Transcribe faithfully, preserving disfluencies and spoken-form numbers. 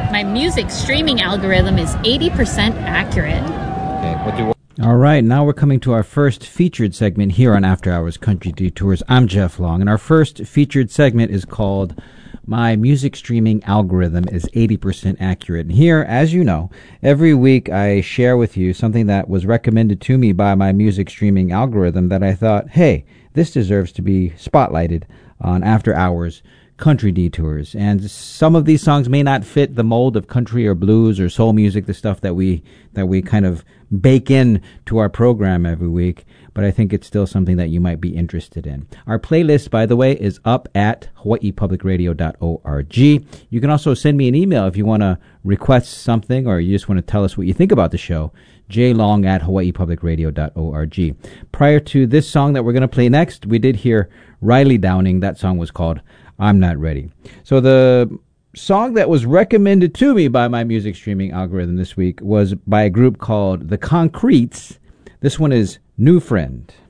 My music streaming algorithm is eighty percent accurate. Okay, what do you All right, now we're coming to our first featured segment here on After Hours Country Detours. I'm Jeff Long, and our first featured segment is called My Music Streaming Algorithm is eighty percent Accurate. And here, as you know, every week I share with you something that was recommended to me by my music streaming algorithm that I thought, hey, this deserves to be spotlighted on After Hours Country Detours. And some of these songs may not fit the mold of country or blues or soul music, the stuff that we that we kind of bake in to our program every week, but I think it's still something that you might be interested in. Our playlist, by the way, is up at hawaii public radio dot org. You can also send me an email if you want to request something or you just want to tell us what you think about the show, jlong at hawaii public radio dot org. Prior to this song that we're going to play next, we did hear Riley Downing. That song was called I'm Not Ready. So the song that was recommended to me by my music streaming algorithm this week was by a group called The Concretes. This one is New Friend.